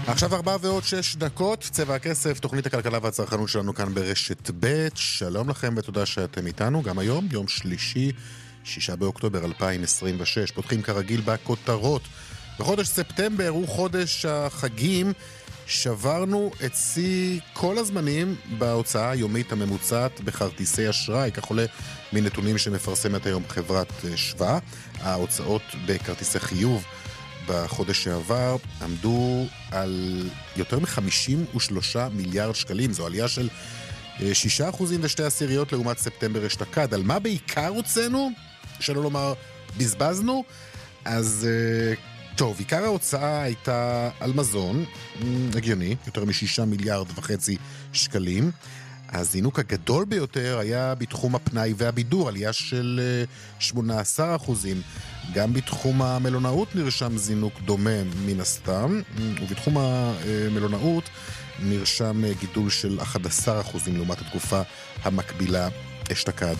עכשיו 4:06, צבע הכסף, תוכנית הכלכלה והצרכנות שלנו כאן ברשת ב'. שלום לכם ותודה שאתם איתנו גם היום, יום שלישי, 6 באוקטובר 2026. פותחים כרגיל בכותרות. בחודש ספטמבר הוא חודש החגים, שברנו את שיא כל הזמנים בהוצאה היומית הממוצעת בכרטיסי אשראי, כך עולה מנתונים שמפרסמת היום חברת שווה. ההוצאות בכרטיסי חיוב בחודש שעבר עמדו על יותר מ-53 מיליארד שקלים. זו עלייה של 6% ו2% לעומת ספטמבר אשתקד. על מה בעיקר הוצאנו? שלא לומר בזבזנו? אז טוב, עיקר ההוצאה הייתה על מזון, הגיוני, יותר מ6.5 מיליארד שקלים. הזינוק הגדול ביותר היה בתחום הפנאי והבידור, עלייה של 18%. גם בתחום המלונאות נרשם זינוק דומה מן הסתם, ובתחום המלונאות נרשם גידול של 11% לעומת התקופה המקבילה אשתקד.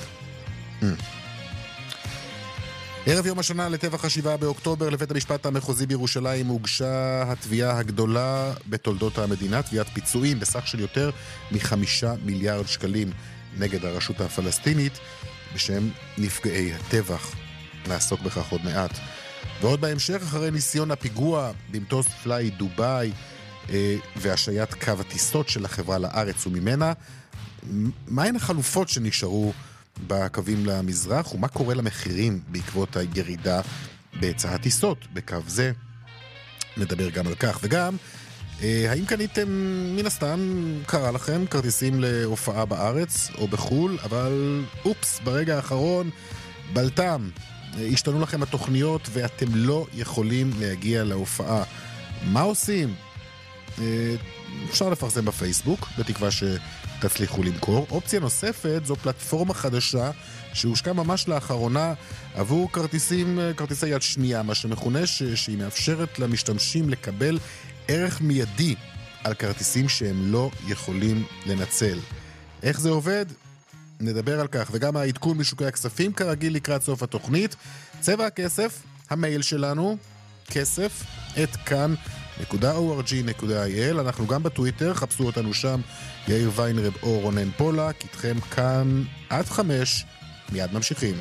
ערב יום השנה לטבח 7 באוקטובר לבית המשפט המחוזי בירושלים הוגשה התביעה הגדולה בתולדות המדינה, תביעת פיצויים בסך של יותר מ5 מיליארד שקלים נגד הרשות הפלסטינית בשם נפגעי הטבח. נעסוק בכך עוד מעט. ועוד בהמשך, אחרי ניסיון הפיגוע במטוס פליי דובאי והשעיית קו הטיסות של החברה לארץ וממנה, מהן החלופות שנשארו בקווים למזרח ומה קורה למחירים בעקבות הירידה בהיצע הטיסות בקו זה? נדבר גם על כך. וגם האם קניתם, מן הסתם קרה לכם, כרטיסים להופעה בארץ או בחול, אבל אופס, ברגע האחרון בלתם, השתנו לכם התוכניות ואתם לא יכולים להגיע להופעה. מה עושים? אפשר לפרסם בפייסבוק, בתקווה שתצליחו למכור. אופציה נוספת זו פלטפורמה חדשה שהושקה ממש לאחרונה עבור כרטיסי יד שנייה, מה שמכונה שהיא מאפשרת למשתמשים לקבל ערך מיידי על כרטיסים שהם לא יכולים לנצל. איך זה עובד? נדבר על כך, וגם העדכון משוקי הכספים כרגיל לקראת סוף התוכנית. צבע הכסף, המייל שלנו, כסף@kan.org.il. אנחנו גם בטוויטר, חפשו אותנו שם, יאיר ויינרב או רונן פולק. איתכם כאן עד 5, מיד ממשיכים.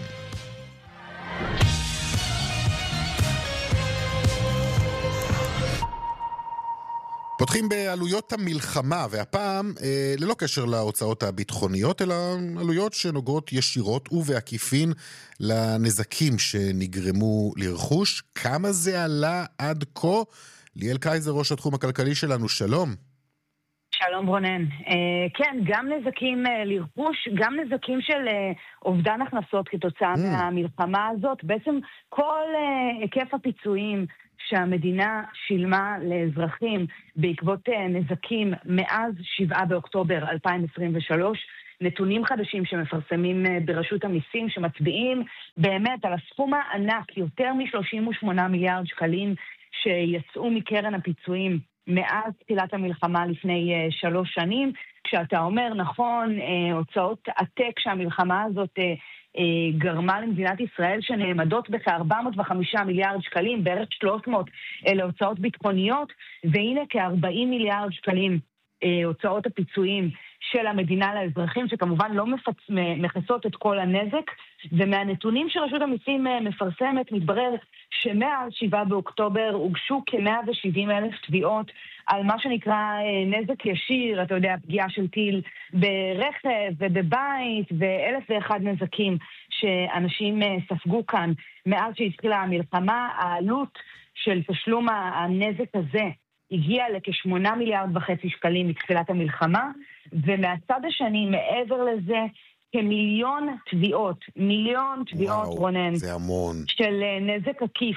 פותחים בעלויות המלחמה, והפעם ללא קשר להוצאות הביטחוניות, אלא עלויות שנוגעות ישירות ובעקיפין לנזקים שנגרמו לרכוש. כמה זה עלה עד כה? ליאל קייזר, ראש התחום הכלכלי שלנו, שלום. שלום רונן. כן, גם נזקים לרכוש, גם נזקים של אובדן הכנסות כתוצאה מהמלחמה הזאת. בעצם כל היקף הפיצויים שהמדינה שילמה לאזרחים בעקבות נזקים מאז 7 באוקטובר 2023, נתונים חדשים שמפרסמים ברשות המיסים שמצביעים באמת על הסכום הענק, יותר מ38 מיליארד שקלים שיצאו מקרן הפיצויים מאז תחילת המלחמה לפני 3 שנים. כשאתה אומר נכון, הוצאות עתק שהמלחמה הזאת גרמה למדינת ישראל שנעמדות בכ-405 מיליארד שקלים, בערך 300 להוצאות ביטחוניות, והנה כ-40 מיליארד שקלים הוצאות הפיצויים של המדינה לאזרחים, שכמובן לא מכסות את כל הנזק. ומהנתונים שרשות המיסים מפרסמת מתברר שמאז 7 באוקטובר הוגשו כ-170,000 תביעות על מה שנקרא נזק ישיר, אתה יודע, פגיעה של טיל ברכב ובבית, ו1,001 נזקים שאנשים ספגו כאן מאז שהתחילה המלחמה. העלות של תשלום הנזק הזה הגיעה לכ8.5 מיליארד שקלים מתחילת המלחמה, ומהצד השני, מעבר לזה, כמיליון תביעות, רונן, זה המון, של נזק עקיף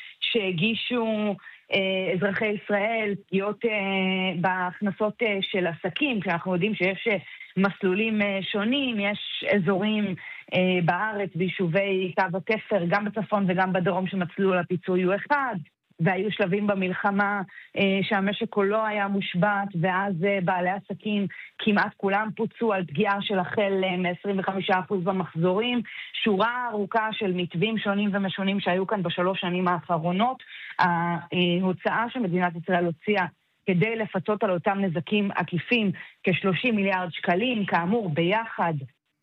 שהגישו אזרחי ישראל, פגיעות בהכנסות של עסקים, כי אנחנו יודעים שיש מסלולים שונים, יש אזורים בארץ, ביישובי קו התפר, גם בצפון וגם בדרום, שמסלול הפיצוי הוא אחד, והיו שלבים במלחמה שהמשק כולו היה מושבת, ואז בעלי עסקים כמעט כולם פוצו על פגיעה של החל מ-25% במחזורים. שורה ארוכה של מתווים שונים ומשונים שהיו כאן ב3 שנים האחרונות. ההוצאה שמדינת ישראל הוציאה כדי לפצות על אותם נזקים עקיפים כ-30 מיליארד שקלים, כאמור ביחד.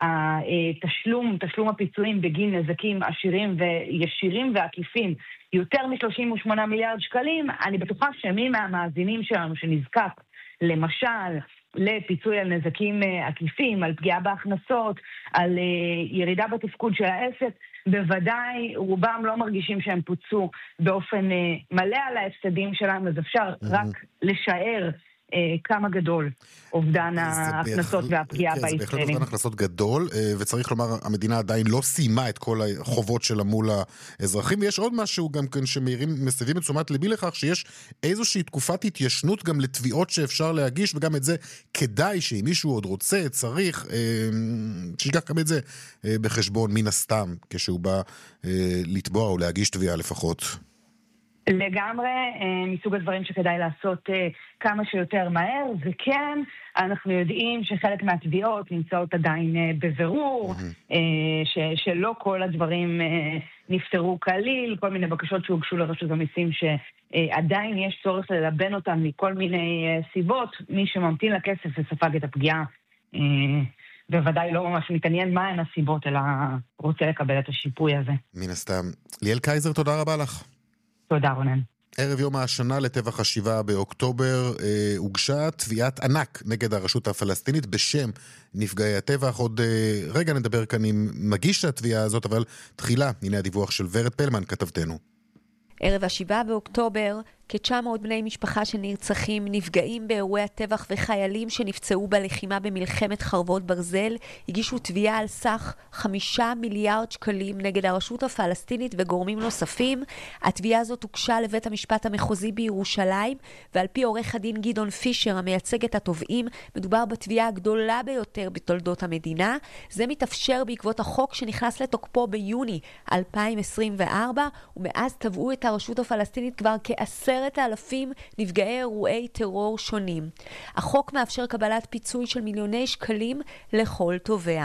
תשלום הפיצויים בגין נזקים עשירים וישירים ועקיפים יותר מ-38 מיליארד שקלים. אני בטוחה שמי מהמאזינים שלנו שנזקק למשל לפיצוי על נזקים עקיפים, על פגיעה בהכנסות, על ירידה בתפקוד של העסק, בוודאי רובם לא מרגישים שהם פוצו באופן מלא על ההפסדים שלהם, אז אפשר רק לשער כמה גדול אובדן ההכנסות והפגיעה בישראלים. זה בהחלט אובדן הכנסות גדול, וצריך לומר, המדינה עדיין לא סיימה את כל החובות שלה מול האזרחים, ויש עוד משהו גם כן שמסבים את תשומת ליבי לכך, שיש איזושהי תקופת התיישנות גם לתביעות שאפשר להגיש, וגם את זה כדאי שאם מישהו עוד רוצה, צריך, שייקח גם את זה בחשבון מן הסתם, כשהוא בא לתבוע או להגיש תביעה לפחות. לגמרי, מסוג הדברים שכדאי לעשות כמה שיותר מהר, וכן, אנחנו יודעים שחלק מהתביעות נמצאות עדיין בבירור, שלא כל הדברים נפתרו כליל, כל מיני בקשות שהוגשו לרשות המיסים שעדיין יש צורך ללבן אותם מכל מיני סיבות, מי שממתין לכסף וספג את הפגיעה, בוודאי לא ממש מתעניין מהן הסיבות, אלא רוצה לקבל את השיפוי הזה. מן הסתם. ליאל קייזר, תודה רבה לך. תודה רונן. ערב יום השנה לטבח 7 באוקטובר הוגשה תביעת ענק נגד הרשות הפלסטינית בשם נפגעי הטבח. עוד רגע נדבר כאן עם מגיש התביעה הזאת, אבל תחילה, הנה הדיווח של ורד פלמן, כתבתנו. ערב 7 באוקטובר, כ-900 בני משפחה שנרצחים, נפגעים באירועי הטבח וחיילים שנפצעו בלחימה במלחמת חרבות ברזל, הגישו תביעה על סך 5 מיליארד שקלים נגד הרשות הפלסטינית וגורמים נוספים. התביעה הזאת הוגשה לבית המשפט המחוזי בירושלים, ועל פי עורך הדין גדעון פישר המייצג את התובעים, מדובר בתביעה הגדולה ביותר בתולדות המדינה. זה מתאפשר בעקבות החוק שנכנס לתוקפו ביוני 2024, ומאז תבעו את הרשות הפלסטינית כבר כ10,000 נפגעי אירועי טרור שונים. החוק מאפשר קבלת פיצוי של מיליוני שקלים לכל תובע.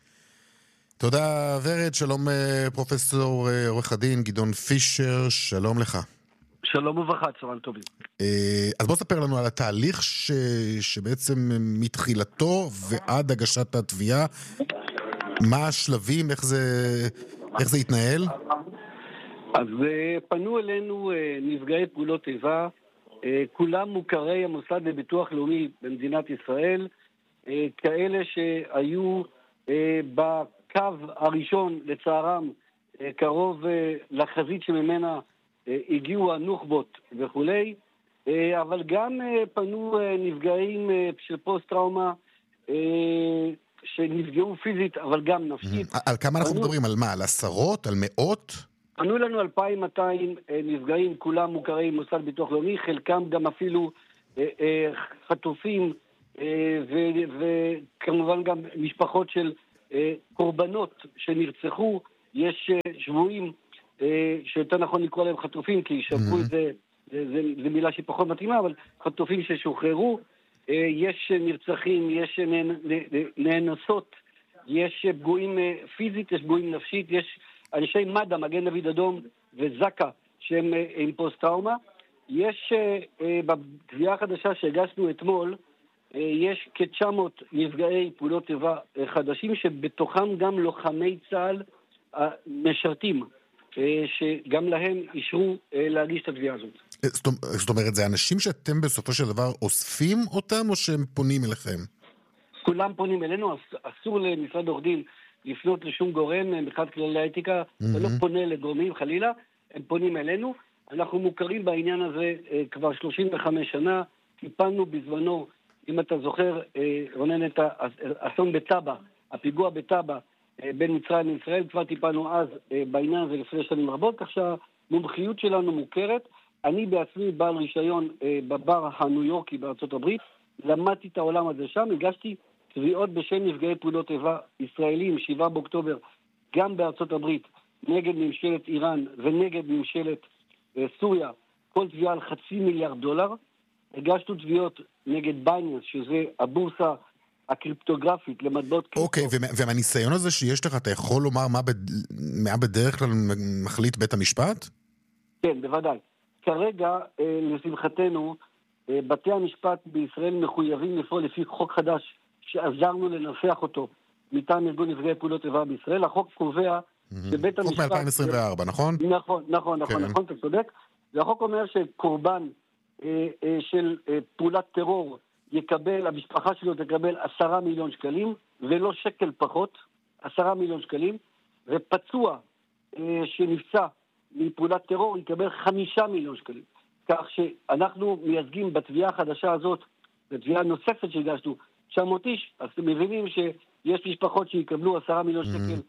תודה ורד, שלום פרופסור עורך הדין גדעון פישר, שלום לך. שלום וברכה, צהריים טובים. אז בוא ספר לנו על התהליך שבעצם מתחילתו ועד הגשת התביעה, מה השלבים, איך זה יתנהל? אז פנו אלינו נפגעי פעולות איבה, כולם מוכרי המוסד לביטוח לאומי במדינת ישראל, כאלה שהיו בקו הראשון לצערם קרוב לחזית שממנה הגיעו הנוח'בות וכולי, אבל גם פנו נפגעים של פוסט-טראומה שנפגעו פיזית אבל גם נפשית. על כמה אנחנו מדברים? על מה? על עשרות? על מאות? פנו לנו 2,200 נפגעים, כולם מוכרי מוסד ביטוח לאומי, חלקם גם אפילו חטופים, וכמובן גם משפחות של קורבנות שנרצחו. יש שבויים, שיותר נכון לקרוא להם חטופים, כי שבו זה מילה שהיא פחות מתאימה, אבל חטופים ששוחררו. יש נרצחים, יש נאנסות, יש פגועים פיזית, יש פגועים נפשית, יש אנשי מד"א, מגן דוד אדום וזק"א, שהם עם פוסט-טראומה. יש בתביעה החדשה שהגשנו אתמול, יש כ-900 נפגעי פעולות איבה חדשים, שבתוכם גם לוחמי צה"ל משרתים, שגם להם אישרו להגיש את התביעה הזאת. זאת אומרת, זה אנשים שאתם בסופו של דבר אוספים אותם, או שהם פונים אליכם? כולם פונים אלינו, אסור למשרד עורך דין לפנות לשום גורם, מבחינת כללי האתיקה, זה לא פונה לגורמים חלילה, הם פונים אלינו. אנחנו מוכרים בעניין הזה כבר 35 שנה, טיפלנו בזמנו, אם אתה זוכר, רונן, את האסון בטאבה, הפיגוע בטאבה בין מצרים לישראל, כבר טיפלנו אז בעניין הזה לפני שנים רבות, כך שהמומחיות שלנו מוכרת. אני בעצמי בעל רישיון בבר הניו יורקי בארצות הברית, למדתי את העולם הזה שם, הגשתי תביעות בשם נפגעי פעולות איבה ישראלים, 7 באוקטובר, גם בארצות הברית, נגד ממשלת איראן ונגד ממשלת סוריה, כל תביעה על $500 מיליארד. הגשנו תביעות נגד בייננס, שזה הבורסה הקריפטוגרפית למטבעות קריפטו. אוקיי, ומהניסיון הזה שיש לך, אתה יכול לומר מה בדרך כלל מחליט בית המשפט? כן, בוודאי. כרגע, לשמחתנו, בתי המשפט בישראל מחויבים לפעול לפי חוק חדש שעזרנו לנסח אותו מטעם ארגון נפגעי פעולות איבה בישראל. החוק קובע שבית המשפט... חוק מ-2024, נכון? נכון, אתה צודק. והחוק אומר שקורבן של פעולת טרור יקבל, המשפחה שלו תקבל 10 מיליון שקלים, ולא שקל פחות, 10 מיליון שקלים, ופצוע שנפצע מפעולת טרור יקבל 5 מיליון שקלים. כך שאנחנו מייצגים בתביעה החדשה הזאת, בתביעה נוספת שהגשנו, 900 איש, אז אתם מבינים שיש משפחות שיקבלו 10 מיליון שקל.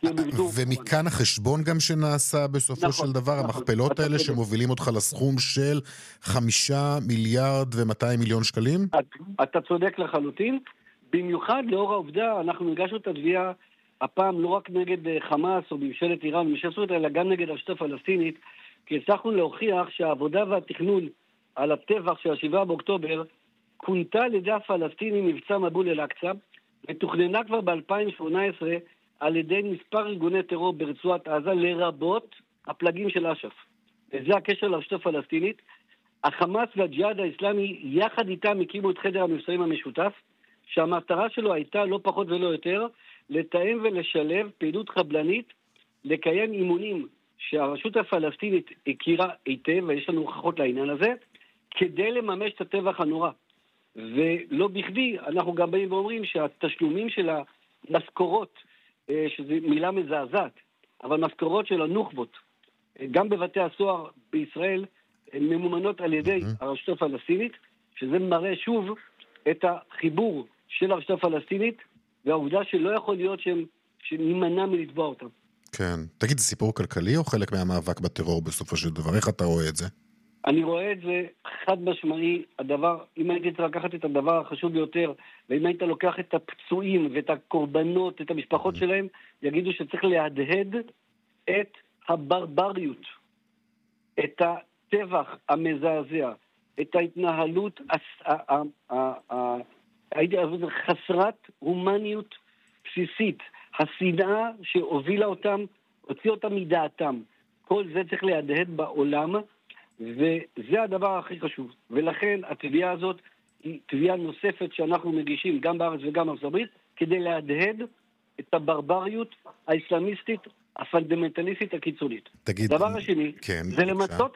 ומכאן החשבון גם שנעשה בסופו של דבר, המכפלות האלה שמובילים אותך לסכום של 5 מיליארד ו-200 מיליון שקלים? אתה צודק לחלוטין, במיוחד לאור העובדה, אנחנו הגשנו את התביעה הפעם לא רק נגד חמאס או ממשלת איראן, אלא גם נגד הרשות הפלסטינית, כי הצלחנו להוכיח שהעבודה והתכנון על הטבח של 7 באוקטובר כונתה על ידי הפלסטינים מבצע מבול אל-אקצא, ותוכננה כבר ב-2018 על ידי מספר ארגוני טרור ברצועת עזה, לרבות הפלגים של אש"ף. וזה הקשר לרשות הפלסטינית. החמאס והג'יהאד האסלאמי יחד איתם הקימו את חדר המבצעים המשותף, שהמטרה שלו הייתה לא פחות ולא יותר, לתאם ולשלב פעילות חבלנית, לקיים אימונים שהרשות הפלסטינית הכירה היטב, ויש לנו הוכחות לעניין הזה, כדי לממש את הטבח הנורא. ולא בכדי, אנחנו גם באים ואומרים שהתשלומים של המשכורות, שזו מילה מזעזעת, אבל משכורות של הנוח'בות, גם בבתי הסוהר בישראל, הן ממומנות על ידי הרשות הפלסטינית, שזה מראה שוב את החיבור של הרשות הפלסטינית, והעובדה שלא יכול להיות שנימנע מלתבוע אותם. כן. תגיד, זה סיפור כלכלי או חלק מהמאבק בטרור בסופו של דבר? איך אתה רואה את זה? אני רואה את זה חד משמעי, אם הייתי צריך לקחת את הדבר החשוב ביותר, ואם היית לוקח את הפצועים ואת הקורבנות, את המשפחות שלהם, יגידו שצריך להדהד את הברבריות, את הטבח המזעזע, את ההתנהלות חסרת הומניות בסיסית, השנאה שהובילה אותם, הוציא אותם מדעתם. כל זה צריך להדהד בעולם, וזה הדבר הכי חשוב. ולכן התביעה הזאת היא תביעה נוספת שאנחנו מגישים גם בארץ וגם בארצות הברית, כדי להדהד את הברבריות האסלאמיסטית הפונדמנטליסטית הקיצונית. דבר השני, זה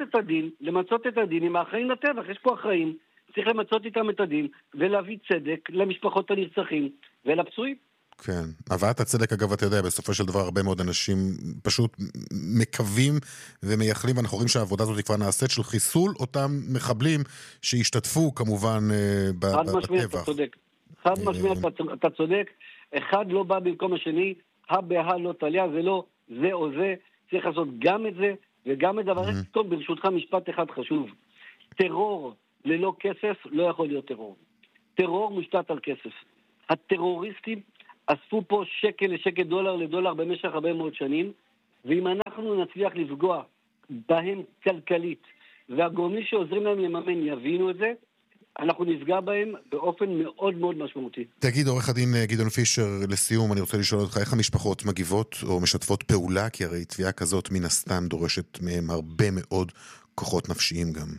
למצות את הדין עם האחראים לטבח. יש פה אחראים, צריך למצות איתם את הדין ולהביא צדק למשפחות הנרצחים ולפצועים. כן, הבאת הצדק אגב, אתה יודע, בסופו של דבר הרבה מאוד אנשים פשוט מקווים ומייחלים, ואנחנו רואים שהעבודה הזאת כבר נעשית של חיסול אותם מחבלים שהשתתפו כמובן בטבח. חד משמעית אתה צודק, אחד לא בא במקום השני, הבה לא תליה, זה לא זה או זה, צריך לעשות גם את זה וגם את דבר. טוב, ברשותך משפט אחד חשוב, טרור ללא כסף לא יכול להיות טרור. טרור מושתת על כסף. הטרוריסטים אספו פה שקל לשקל, דולר לדולר במשך הרבה מאוד שנים, ואם אנחנו נצליח לפגוע בהם כלכלית, והגורמים שעוזרים להם לממן יבינו את זה, אנחנו נפגע בהם באופן מאוד מאוד משמעותי. תגיד, עורך הדין גדעון פישר, לסיום, אני רוצה לשאול אותך, איך המשפחות מגיבות או משתפות פעולה? כי הרי תביעה כזאת מן הסתם דורשת מהם הרבה מאוד כוחות נפשיים גם.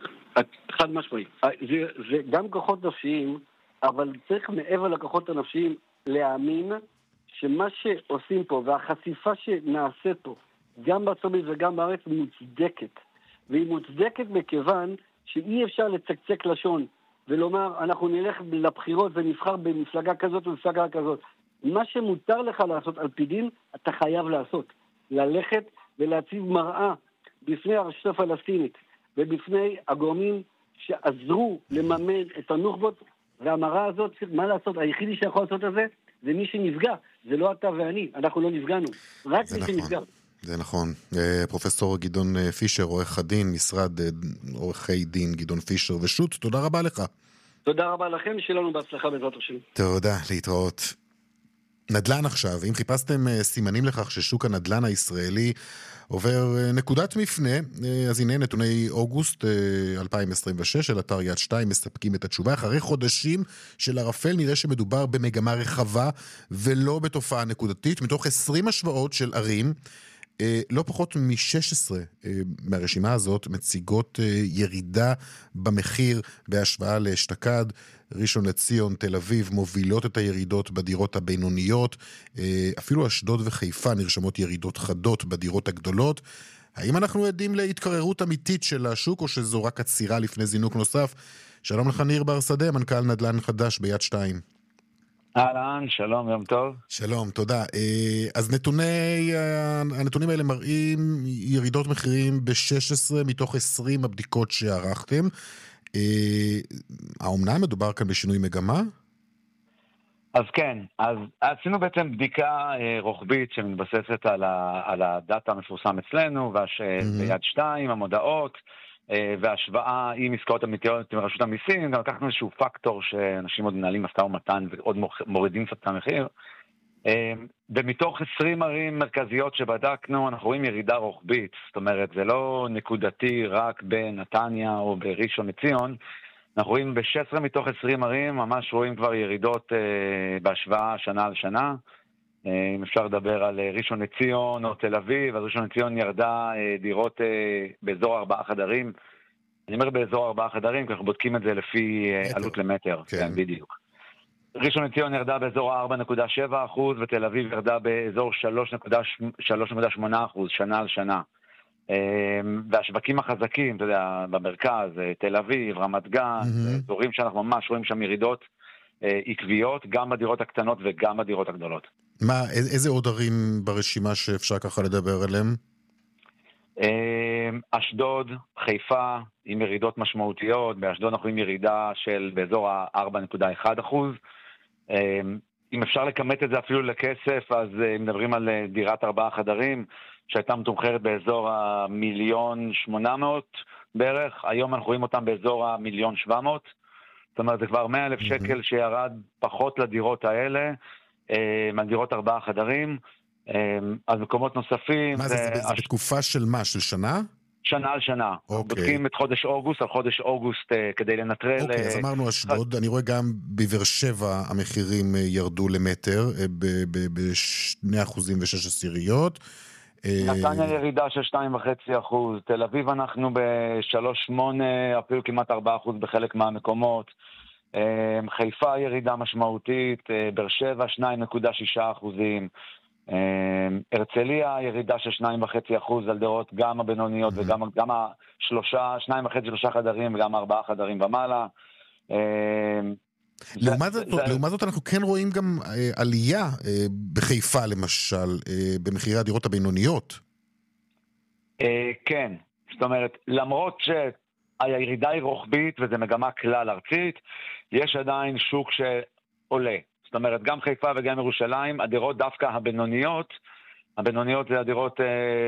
חד משמעי. זה גם כוחות נפשיים, אבל צריך מעבר לכוחות הנפשיים להאמין שמה שעושים פה והחשיפה שנעשית פה, גם בארצות הברית וגם בארץ, מוצדקת. והיא מוצדקת מכיוון שאי אפשר לצקצק לשון ולומר אנחנו נלך לבחירות ונבחר במפלגה כזאת ומפלגה כזאת. מה שמותר לך לעשות על פי דין, אתה חייב לעשות. ללכת ולהציב מראה בפני הרשות הפלסטינית ובפני הגורמים שעזרו לממן את הנוח'בות, והמראה הזאת, מה לעשות? היחידי שיכול לעשות את זה, זה מי שנפגע. זה לא אתה ואני, אנחנו לא נפגענו. רק מי שנפגע. זה נכון. פרופסור גדעון פישר, עורך הדין, משרד עורכי דין גדעון פישר ושות, תודה רבה לך. תודה רבה לכם, שלנו בהצלחה בעזרת השם. תודה, להתראות. נדל"ן עכשיו, אם חיפשתם סימנים לכך ששוק הנדל"ן הישראלי עובר נקודת מפנה, אז הנה נתוני אוגוסט 2026 של אתר יד 2 מספקים את התשובה. אחרי חודשים של ערפל נראה שמדובר במגמה רחבה ולא בתופעה נקודתית. מתוך 20 השוואות של ערים, לא פחות מ-16 מהרשימה הזאת מציגות ירידה במחיר בהשוואה לאשתקד. ראשון לציון, תל אביב מובילות את הירידות בדירות הבינוניות. אפילו אשדוד וחיפה נרשמות ירידות חדות בדירות הגדולות. האם אנחנו עדים להתקררות אמיתית של השוק, או שזו רק עצירה לפני זינוק נוסף? שלום לך ניר בר שדה, מנכ"ל נדל"ן חדש ביד 2. אהלן, שלום, יום טוב. שלום, תודה. אז הנתונים האלה מראים ירידות מחירים ב-16 מתוך 20 הבדיקות שערכתם. האומנם מדובר כאן בשינוי מגמה? אז כן, אז עשינו בעצם בדיקה רוחבית שמתבססת על הדאטה המפורסם אצלנו, ביד 2, המודעות, והשוואה עם עסקאות אמיתיות עם רשות המיסים. גם לקחנו איזשהו פקטור שאנשים עוד מנהלים משא ומתן ועוד מורידים קצת את המחיר. ומתוך 20 ערים מרכזיות שבדקנו, אנחנו רואים ירידה רוחבית. זאת אומרת, זה לא נקודתי רק בנתניה או בראשון לציון. אנחנו רואים ב-16 מתוך 20 ערים, ממש רואים כבר ירידות בהשוואה שנה על שנה. אם אפשר לדבר על ראשון לציון או תל אביב, אז ראשון לציון ירדה דירות באזור 4 חדרים. אני אומר באזור 4 חדרים, כי אנחנו בודקים את זה לפי עלות למטר. כן, בדיוק. ראשון לציון ירדה באזור 4.7%, ותל אביב ירדה באזור 3.8% שנה על שנה. והשווקים החזקים, אתה יודע, במרכז, תל אביב, רמת גן, אזורים שאנחנו ממש רואים שם ירידות עקביות, גם בדירות הקטנות וגם בדירות הגדולות. איזה עוד ערים ברשימה שאפשר ככה לדבר עליהם? אשדוד, חיפה, עם ירידות משמעותיות. באשדוד אנחנו רואים ירידה של באזור ה-4.1%. אם אפשר לכמת את זה אפילו לכסף, אז מדברים על דירת 4 חדרים, שהייתה מתומחרת באזור ה1,800,000 בערך. היום אנחנו רואים אותם באזור ה1,700,000. זאת אומרת, זה כבר 100,000 שקל שירד פחות לדירות האלה, מהדירות 4 חדרים. אז מקומות נוספים... מה זה בתקופה של מה? של שנה? שנה על שנה. בודקים את חודש אוגוסט על חודש אוגוסט כדי לנטרל... אוקיי, אז אמרנו אשדוד. אני רואה גם בבאר שבע המחירים ירדו למטר ב2.16%. נתניה ירידה של 2.5%. תל אביב אנחנו ב3.8%, אפילו כמעט 4% בחלק מהמקומות. חיפה ירידה משמעותית, באר שבע 2.6%. הרצליה ירידה של 2.5% על דירות גם הבינוניות וגם ה2.5-3 חדרים וגם 4 חדרים ומעלה. לעומת זאת אנחנו כן רואים גם עלייה בחיפה למשל, במחירי הדירות הבינוניות. כן, זאת אומרת, למרות שהירידה היא רוחבית וזה מגמה כלל ארצית, יש עדיין שוק שעולה. זאת אומרת, גם חיפה וגם ירושלים, הדירות דווקא הבינוניות זה הדירות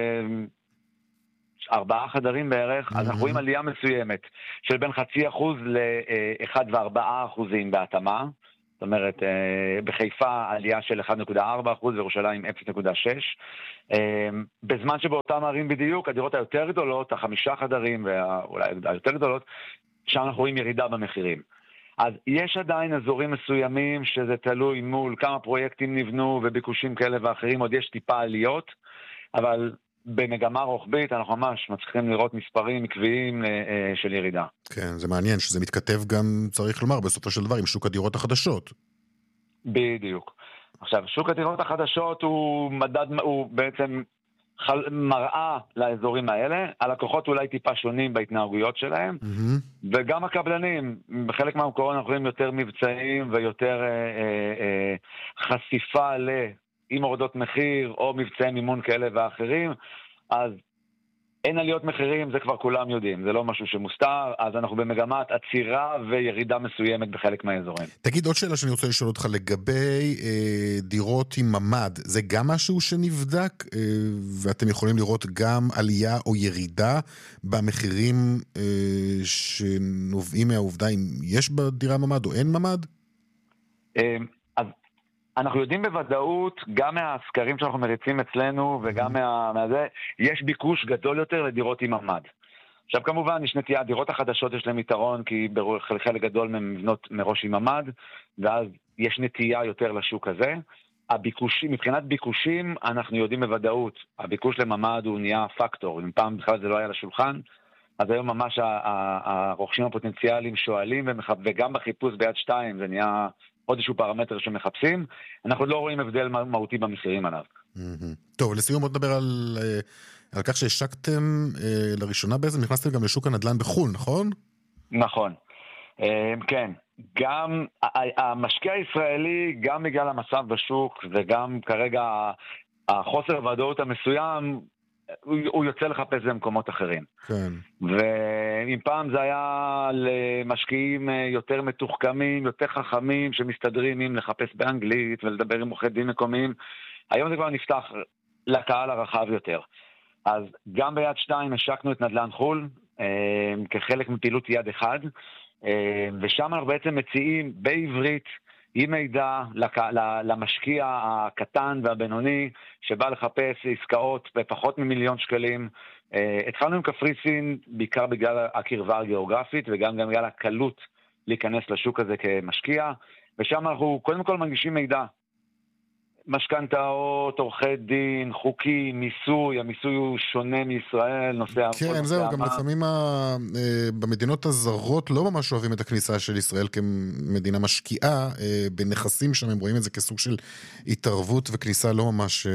4 חדרים בערך, אז אנחנו רואים עלייה מסוימת של בין 0.5% ל1.4% בהתאמה. זאת אומרת, בחיפה עלייה של 1.4%, וירושלים 0.6%. בזמן שבאותם ערים בדיוק, הדירות היותר גדולות, 5 חדרים ואולי היותר גדולות, שם אנחנו רואים ירידה במחירים. אז יש עדיין אזורים מסוימים שזה תלוי מול כמה פרויקטים נבנו וביקושים כאלה ואחרים, עוד יש טיפה עליות, אבל במגמה רוחבית אנחנו ממש מצליחים לראות מספרים עקביים של ירידה. כן, זה מעניין שזה מתכתב גם, צריך לומר, בסופו של דבר עם שוק הדירות החדשות. בדיוק. עכשיו, שוק הדירות החדשות הוא בעצם מראה לאזורים האלה, הלקוחות אולי טיפה שונים בהתנהגויות שלהם, וגם הקבלנים, בחלק מהמקורות אנחנו רואים יותר מבצעים ויותר חשיפה עם הורדות מחיר או מבצעי מימון כאלה ואחרים. אז אין עליות מחירים, זה כבר כולם יודעים, זה לא משהו שמוסתר, אז אנחנו במגמת עצירה וירידה מסוימת בחלק מהאזורים. תגיד עוד שאלה שאני רוצה לשאול אותך לגבי דירות עם ממד, זה גם משהו שנבדק, ואתם יכולים לראות גם עלייה או ירידה במחירים שנובעים מהעובדה אם יש בדירה ממד או אין ממד? אז אנחנו יודעים בוודאות, גם מהסקרים שאנחנו מריצים אצלנו וגם מהזה, יש ביקוש גדול יותר לדירות עם ממד. עכשיו כמובן יש נטייה, הדירות החדשות יש להם יתרון, כי חלק גדול מהן מבנות מראש עם ממד, ואז יש נטייה יותר לשוק הזה. מבחינת ביקושים, אנחנו יודעים בוודאות, הביקוש לממ"ד הוא נהיה פקטור, אם פעם בכלל זה לא היה לשולחן, אז היום ממש הרוכשים הפוטנציאליים שואלים, וגם בחיפוש ביד 2 זה נהיה עוד איזשהו פרמטר שמחפשים, אנחנו לא רואים הבדל מהותי במחירים עליו. טוב, לסיום עוד נדבר על כך שהשקתם לראשונה בעצם, נכנסתם גם לשוק הנדל"ן בחול, נכון? נכון, כן. גם המשקיע הישראלי, גם בגלל המצב בשוק, וגם כרגע החוסר ודאות המסוים, הוא יוצא לחפש במקומות אחרים. כן. ואם פעם זה היה למשקיעים יותר מתוחכמים, יותר חכמים, שמסתדרים עם לחפש באנגלית ולדבר עם עורכי דין מקומיים, היום זה כבר נפתח לקהל הרחב יותר. אז גם ביד 2 השקנו את נדל"ן חול, כחלק מפעילות יד 1, ושם אנחנו בעצם מציעים בעברית, עם מידע למשקיע הקטן והבינוני שבא לחפש עסקאות בפחות מ1,000,000 שקלים. התחלנו עם קפריסין בעיקר בגלל הקרבה הגיאוגרפית וגם בגלל הקלות להיכנס לשוק הזה כמשקיע, ושם אנחנו קודם כל מנגישים מידע. משכנתאות, עורכי דין, חוקים, מיסוי, המיסוי הוא שונה מישראל, נושא... כן, זהו, גם לפעמים במדינות הזרות לא ממש אוהבים את הכניסה של ישראל כמדינה משקיעה, בנכסים שם הם רואים את זה כסוג של התערבות וכניסה לא ממש,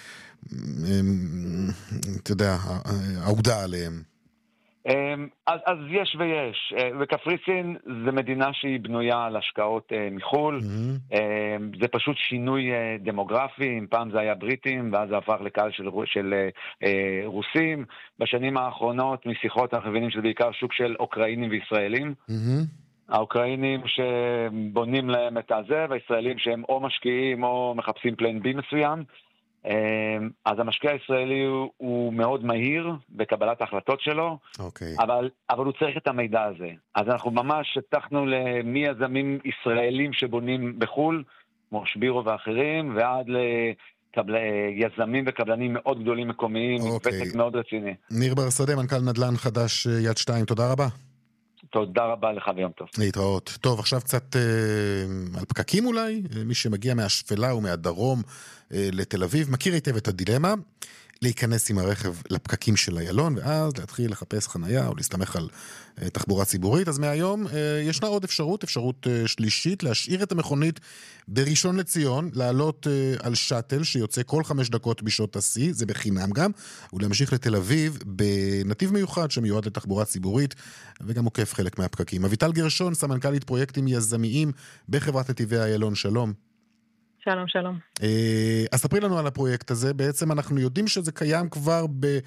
אתה יודע, עודה עליהם. אז יש ויש, וקפריסין זה מדינה שהיא בנויה על השקעות מחול, זה פשוט שינוי דמוגרפי, אם פעם זה היה בריטים ואז זה הפך לקהל של רוסים, בשנים האחרונות משיחות אנחנו מבינים שזה בעיקר שוק של אוקראינים וישראלים, האוקראינים שבונים להם את הזה, והישראלים שהם או משקיעים או מחפשים פלן בי מסוים, אז המשקיע הישראלי הוא מאוד מהיר בקבלת ההחלטות שלו, אבל הוא צריך את המידע הזה. אז אנחנו ממש הבטחנו מיזמים ישראלים שבונים בחול, כמו שבירו ואחרים, ועד ליזמים וקבלנים מאוד גדולים מקומיים, עם ותק מאוד רציני. ניר בר שדה, מנכ"ל נדל"ן חדש יד 2, תודה רבה. תודה רבה לך ויום טוב. להתראות. טוב, עכשיו קצת על פקקים אולי. מי שמגיע מהשפלה ומהדרום לתל אביב מכיר היטב את הדילמה, להיכנס עם הרכב לפקקים של איילון, ואז להתחיל לחפש חנייה או להסתמך על תחבורה ציבורית. אז מהיום ישנה עוד אפשרות שלישית, להשאיר את המכונית בראשון לציון, לעלות על שטל שיוצא כל 5 דקות בשעות השיא, זה בחינם גם, ולהמשיך לתל אביב בנתיב מיוחד שמיועד לתחבורה ציבורית, וגם עוקף חלק מהפקקים. אביטל גרשון, סמנכ"לית פרויקטים יזמיים בחברת נתיבי איילון, שלום. שלום, שלום. אז ספרי לנו על הפרויקט הזה. בעצם אנחנו יודעים שזה קיים כבר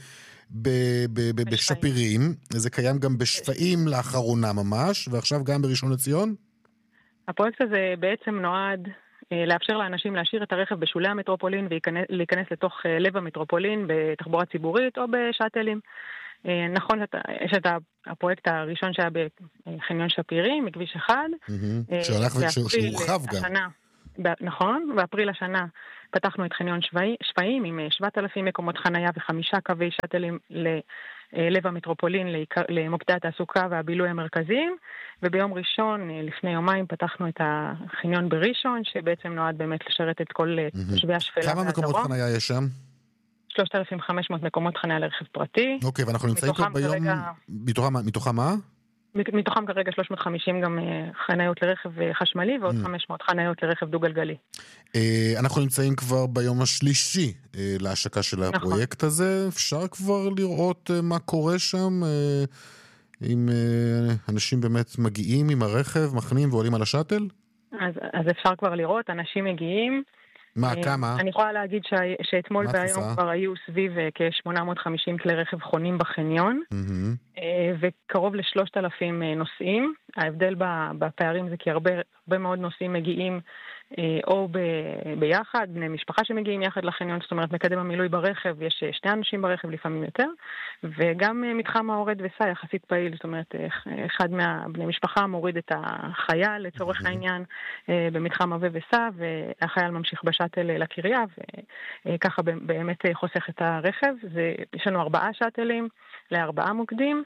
בשפירים, זה קיים גם בשפעים לאחרונה ממש, ועכשיו גם בראשון לציון? הפרויקט הזה בעצם נועד לאפשר לאנשים להשאיר את הרכב בשולי המטרופולין ולהיכנס לתוך לב המטרופולין בתחבורה ציבורית או בשאטלים. נכון שיש את הפרויקט הראשון שהיה בחניון שפירים, מכביש 1. שהורחב גם. נכון, באפריל השנה פתחנו את חניון שפיים עם 7,000 מקומות חנייה ו5 קווי שטלים ללב המטרופולין, למוקדי התעסוקה והבילוי המרכזיים, וביום ראשון, לפני יומיים, פתחנו את החניון בראשון, שבעצם נועד באמת לשרת את כל תושבי השפלה. כמה מקומות חנייה יש שם? 3,500 מקומות חנייה לרכב פרטי. אוקיי, ואנחנו נמצאים כבר ביום... מתוכם מה? מתוכם כרגע 350 גם חניות לרכב חשמלי, ועוד 500 חניות לרכב דו-גלגלי. אנחנו נמצאים כבר ביום השלישי להשקה של הפרויקט הזה. אפשר כבר לראות מה קורה שם, אם אנשים באמת מגיעים עם הרכב, מחנים ועולים על השאטל? אז אפשר כבר לראות, אנשים מגיעים. מה, כמה? אני יכולה להגיד שאתמול והיום כבר היו סביב כ-850 כלי רכב חונים בחניון, וקרוב ל3,000 נוסעים. ההבדל בפערים זה כי הרבה מאוד נוסעים מגיעים או ביחד, בני משפחה שמגיעים יחד לחניון, זאת אומרת מקדם המילוי ברכב, יש 2 אנשים ברכב לפעמים יותר, וגם מתחם ההורד וסע יחסית פעיל, זאת אומרת אחד מהבני משפחה מוריד את החייל לצורך העניין במתחם הווה וסע, והחייל ממשיך בשאטל לקריה, וככה באמת חוסך את הרכב. יש לנו 4 שאטלים ל4 מוקדים,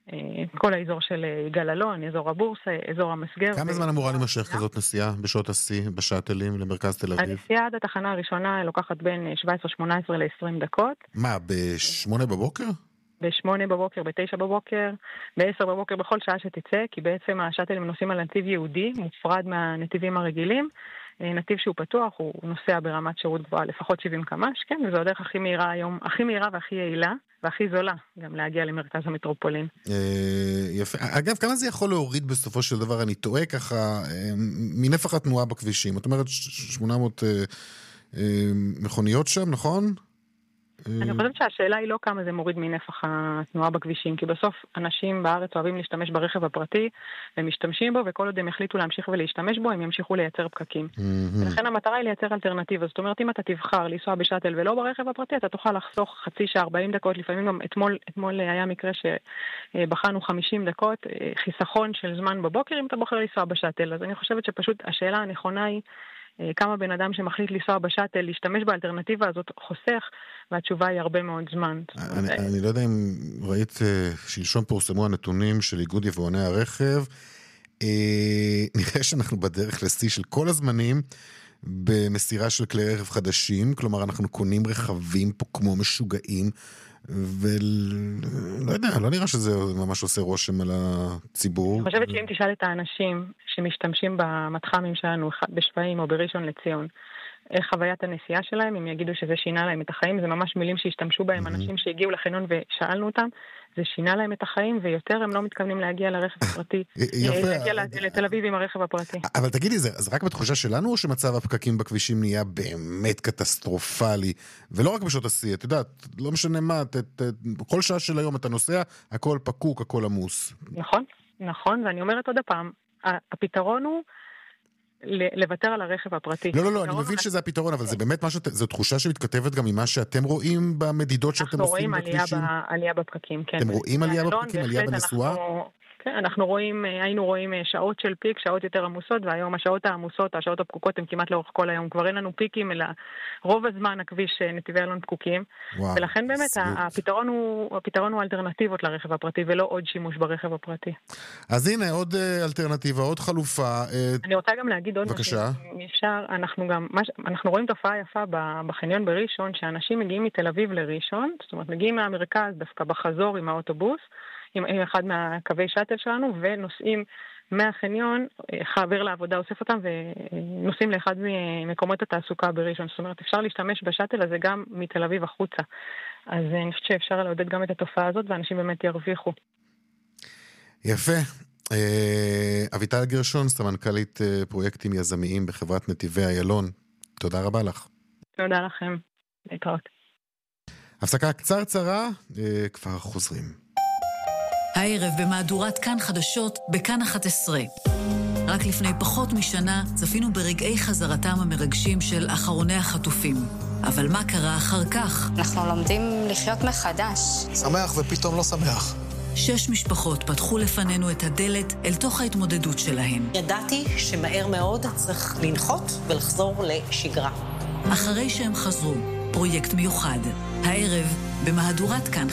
כל האזור של יגאל אלון, אזור הבורסה, אזור המסגר. כמה זמן אמורה להימשך כזאת נסיעה בשעות השיא, בשאטלים למרכז תל אביב? הנסיעה עד התחנה הראשונה לוקחת בין 17-18 ל-20 דקות. מה, ב-8 בבוקר? ב-8 בבוקר, ב-9 בבוקר, ב-10 בבוקר, בכל שעה שתצא, כי בעצם השאטלים נוסעים על נתיב יהודי, מופרד מהנתיבים הרגילים. נתיב שהוא פתוח, הוא נוסע ברמת שירות גבוהה, לפחות 70 קמ"ש, כן, וזו הדרך הכי מהירה היום, הכי מהירה והכי יעילה, והכי זולה, גם להגיע למרכז המטרופולין. יפה. אגב, כמה זה יכול להוריד בסופו של דבר, אני טועה ככה, מנפח התנועה בכבישים? את אומרת 800 מכוניות שם, נכון? אני חושבת שהשאלה היא לא כמה זה מוריד מנפח התנועה בכבישים, כי בסוף אנשים בארץ אוהבים להשתמש ברכב הפרטי, הם משתמשים בו, וכל עוד הם החליטו להמשיך ולהשתמש בו, הם ימשיכו לייצר פקקים. ולכן המטרה היא לייצר אלטרנטיבה. זאת אומרת, אם אתה תבחר לנסוע בשאטל ולא ברכב הפרטי, אתה תוכל לחסוך חצי שעה, 40 דקות, לפעמים גם אתמול היה מקרה שבחנו 50 דקות, חיסכון של זמן בבוקר אם אתה בוחר לנסוע בשאטל. אז אני חושבת שפשוט השאלה הנכונה היא כמה בן אדם שמחליט לנסוע בשאטל, להשתמש באלטרנטיבה הזאת חוסך, והתשובה היא הרבה מאוד זמן. אני לא יודע אם ראית שלשום פורסמו הנתונים של איגוד יבואני הרכב, נראה שאנחנו בדרך לשיא של כל הזמנים, במסירה של כלי רכב חדשים, כלומר אנחנו קונים רכבים פה כמו משוגעים, ולא יודע, לא נראה שזה ממש עושה רושם על הציבור. אני חושבת שאם תשאל את האנשים שמשתמשים במתחמים שלנו בשפיים או בראשון לציון, איך חוויית הנסיעה שלהם, הם יגידו שזה שינה להם את החיים, זה ממש מילים שהשתמשו בהם אנשים שהגיעו לחניון ושאלנו אותם, זה שינה להם את החיים, ויותר הם לא מתכוונים להגיע לרכב הפרטי, להגיע לתל אביב עם הרכב הפרטי. אבל תגידי, זה רק בתחושה שלנו, או שמצב הפקקים בכבישים נהיה באמת קטסטרופלי, ולא רק בשעות השיא, את יודעת, לא משנה מה, בכל שעה של היום אתה נוסע, הכל פקוק, הכל עמוס. נכון, ואני אומרת עוד הפעם, הפתרון הוא לוותר על הרכב הפרטי. לא, אני מבין שזה הפתרון, אבל זה באמת משהו, זו תחושה שמתכתבת גם עם מה שאתם רואים במדידות שאתם עושים בכבישים? אנחנו רואים עלייה בפקקים, כן. אתם רואים עלייה בפקקים, עלייה בנסועה? כן, היינו רואים שעות של פיק, שעות יותר עמוסות, והיום השעות העמוסות, השעות הפקוקות, הן כמעט לאורך כל היום. כבר אין לנו פיקים, אלא רוב הזמן הכביש נתיבי אלון פקוקים. ולכן באמת הפתרון הוא אלטרנטיבות לרכב הפרטי, ולא עוד שימוש ברכב הפרטי. אז הנה, עוד אלטרנטיבה, עוד חלופה. אני רוצה גם להגיד עוד משהו. אפשר, אנחנו רואים תופעה יפה בחניון בראשון, שאנשים מגיעים מתל אביב לראשון, זאת אומרת, מגיעים מהמרכז דווקא בחזור עם האוטובוס, עם אחד מהקווי שאטל שלנו, ונוסעים מהחניון, חבר לעבודה אוסף אותם, ונוסעים לאחד ממקומות התעסוקה בראשון. זאת אומרת, אפשר להשתמש בשאטל הזה גם מתל אביב החוצה. אז אני חושבת שאפשר לעודד גם את התופעה הזאת, ואנשים באמת ירוויחו. יפה. אביטל גרשון, סמנכ"לית פרויקטים יזמיים בחברת נתיבי איילון. תודה רבה לך. תודה לכם. להתראות. הפסקה קצרה, כבר חוזרים. הערב במהדורת כאן חדשות בכאן 11. רק לפני פחות משנה צפינו ברגעי חזרתם המרגשים של אחרוני החטופים. אבל מה קרה אחר כך? אנחנו לומדים לחיות מחדש. שמח ופתאום לא שמח. 6 משפחות פתחו לפנינו את הדלת אל תוך ההתמודדות שלהן. ידעתי שמהר מאוד צריך לנחות ולחזור לשגרה. אחרי שהם חזרו, פרויקט מיוחד. הערב במהדורת כאן